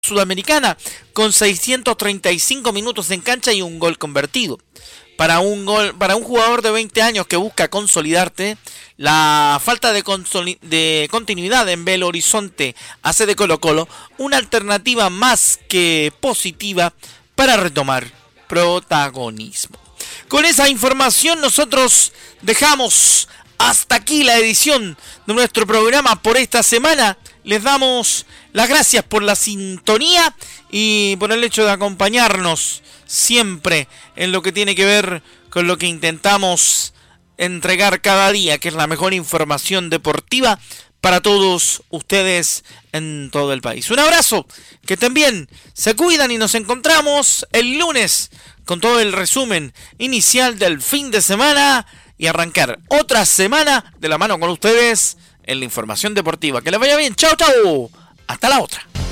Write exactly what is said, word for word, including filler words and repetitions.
Sudamericana con seiscientos treinta y cinco minutos en cancha y un gol convertido. Para un gol, para un jugador de veinte años que busca consolidarte, la falta de, consoli- de continuidad en Belo Horizonte hace de Colo Colo una alternativa más que positiva para retomar protagonismo. Con esa información nosotros dejamos hasta aquí la edición de nuestro programa por esta semana. Les damos las gracias por la sintonía y por el hecho de acompañarnos siempre en lo que tiene que ver con lo que intentamos entregar cada día, que es la mejor información deportiva para todos ustedes en todo el país. Un abrazo, que estén bien, se cuidan y nos encontramos el lunes con todo el resumen inicial del fin de semana y arrancar otra semana de la mano con ustedes en la información deportiva. Que les vaya bien, chao, chao, hasta la otra.